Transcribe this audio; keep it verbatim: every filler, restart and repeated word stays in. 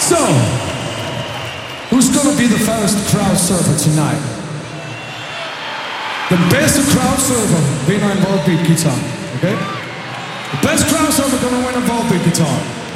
So, who's gonna be the first crowd surfer tonight? The best crowd surfer being on Volbeat guitar, okay? The best crowd surfer gonna win a Volbeat guitar.